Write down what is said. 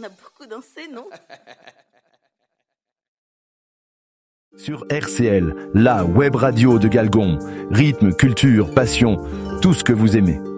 a beaucoup dansé, non? Sur RCL, la web radio de Galgon. Rythme, culture, passion, tout ce que vous aimez.